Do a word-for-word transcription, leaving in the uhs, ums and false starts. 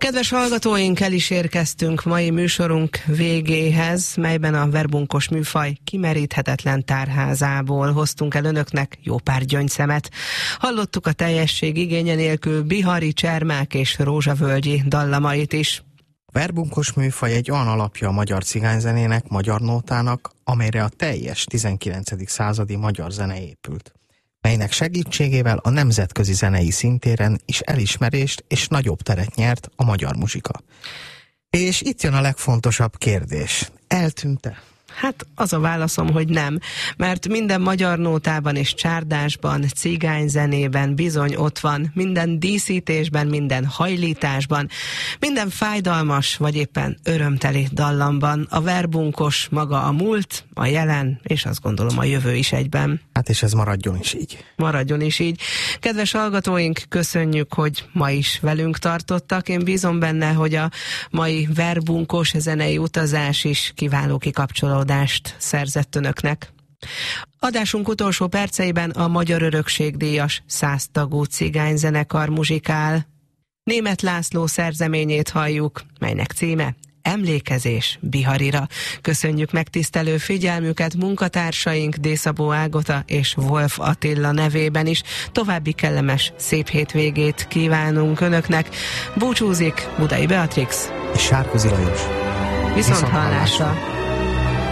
Kedves hallgatóink, el is érkeztünk mai műsorunk végéhez, melyben a verbunkos műfaj kimeríthetetlen tárházából hoztunk el önöknek jó pár gyöngyszemet. Hallottuk a teljesség igénye nélkül bihari, csermák és rózsavölgyi dallamait is. A verbunkos műfaj egy olyan alapja a magyar cigányzenének, magyar nótának, amelyre a teljes tizenkilencedik századi magyar zene épült, melynek segítségével a nemzetközi zenei szintéren is elismerést és nagyobb teret nyert a magyar muzsika. És itt jön a legfontosabb kérdés. Eltűnt-e? Hát az a válaszom, hogy nem, mert minden magyar nótában és csárdásban, cigányzenében bizony ott van, minden díszítésben, minden hajlításban, minden fájdalmas vagy éppen örömteli dallamban. A verbunkos maga a múlt, a jelen, és azt gondolom a jövő is egyben. Hát és ez maradjon is így. Maradjon is így. Kedves hallgatóink, köszönjük, hogy ma is velünk tartottak. Én bízom benne, hogy a mai verbunkos zenei utazás is kiváló kikapcsolódást szerzett önöknek. Adásunk utolsó perceiben a Magyar Örökségdíjas száztagú cigányzenekar muzsikál. Németh László szerzeményét halljuk, melynek címe Emlékezés Biharira. Köszönjük megtisztelő figyelmüket munkatársaink Dészabó Ágota és Wolf Attila nevében is. További kellemes, szép hétvégét kívánunk önöknek. Búcsúzik Budai Beatrix és Sárközi Lajos. Viszont hallásra!